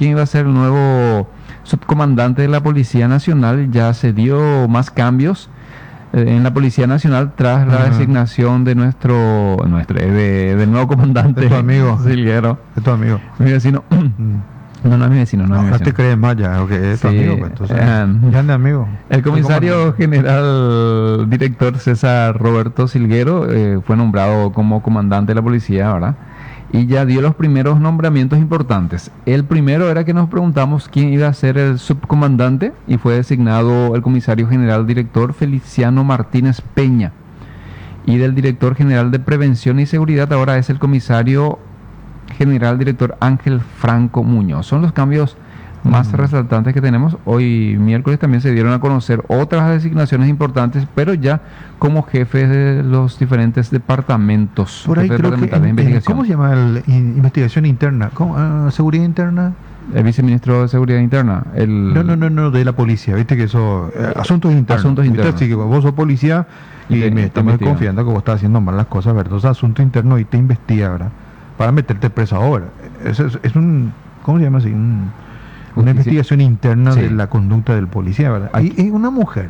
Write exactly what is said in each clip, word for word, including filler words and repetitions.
quién iba a ser el nuevo subcomandante de la Policía Nacional. Ya se dio más cambios eh, en la Policía Nacional tras la Ajá. designación de nuestro, nuestro eh, de, del nuevo comandante. De tu amigo. Silguero. Es tu amigo. Mi vecino. Mm. No, no es mi vecino, no, No, es mi no vecino. te crees más ya, ok, es tu Sí, amigo, pues, entonces, eh, ya de amigo. El comisario ¿Cómo no? general director César Roberto Silguero eh, fue nombrado como comandante de la policía, ¿verdad? Y ya dio los primeros nombramientos importantes. El primero era que nos preguntamos quién iba a ser el subcomandante y fue designado el comisario general director Feliciano Martínez Peña. Y del director general de Prevención y Seguridad ahora es el comisario general director Ángel Franco Muñoz. Son los cambios más Mm. resaltantes que tenemos. Hoy miércoles también se dieron a conocer otras designaciones importantes, pero ya como jefes de los diferentes departamentos. Por ahí jefes creo que, departamentales de en- en- investigación. ¿cómo se llama el in- investigación interna? ¿Cómo? Ah, ¿seguridad interna? El viceministro de Seguridad Interna. El... No, no, no, no, de la policía, viste que eso, eh, asuntos internos. Asuntos ¿viste? internos. Así que vos sos policía y Y te- me te estamos investigan. confiando que vos estás haciendo mal las cosas, ¿verdad? Entonces, asunto interno y te investiga, ¿verdad? Para meterte preso ahora. Es, es, es un, ¿cómo se llama así? Un- Justicia. una investigación interna Sí. de la conducta del policía, ¿verdad? Ahí es una mujer.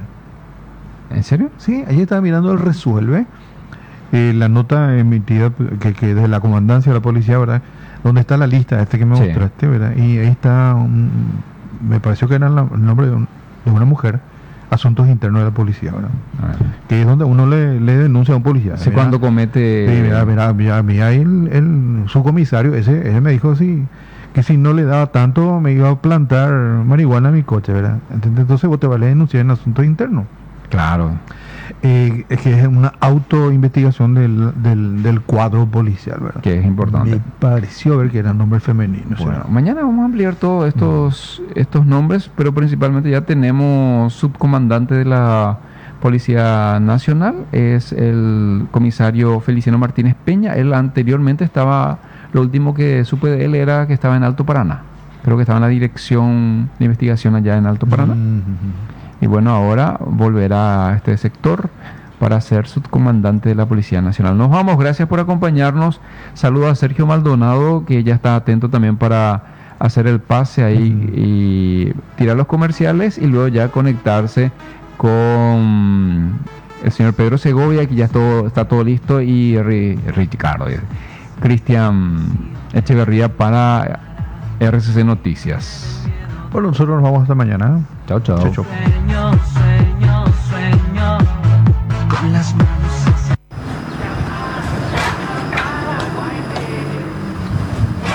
¿En serio? Sí, ahí estaba mirando el resuelve, eh, la nota emitida que, que de la comandancia de la policía, ¿verdad? Donde está la lista este que me Sí. mostraste, ¿verdad? Y ahí está, un- me pareció que era la- el nombre de, un- de una mujer, asuntos internos de la policía, ¿verdad? A ver. Que es donde uno le, le denuncia a un policía. Sí, Mira, cuando comete... sí, mira, mira, mira, mira, el, el subcomisario, ese, ese me dijo sí, que si no le daba tanto me iba a plantar marihuana a mi coche, ¿verdad? ¿Entiendes? Entonces vos te vale denunciar en asuntos internos. Claro. Eh, es que es una autoinvestigación del, del, del cuadro policial, ¿verdad? Que es importante. Me pareció ver que era nombre femenino. o sea, Bueno, mañana vamos a ampliar todos estos, estos nombres, pero principalmente ya tenemos subcomandante de la Policía Nacional, es el comisario Feliciano Martínez Peña. Él anteriormente estaba, lo último que supe de él era que estaba en Alto Paraná. Creo que estaba en la dirección de investigación allá en Alto Paraná. mm, Y bueno, ahora volverá a este sector para ser subcomandante de la Policía Nacional. Nos vamos, gracias por acompañarnos. Saludos a Sergio Maldonado, que ya está atento también para hacer el pase ahí Ujú. y tirar los comerciales y luego ya conectarse con el señor Pedro Segovia, que ya todo, está todo listo, y Ri- Ricardo, eh, Cristian Echeverría para R C C Noticias. Bueno, nosotros nos vamos hasta mañana. Chao, chao. Chao, chao. Sueño, sueño, sueño con las manos.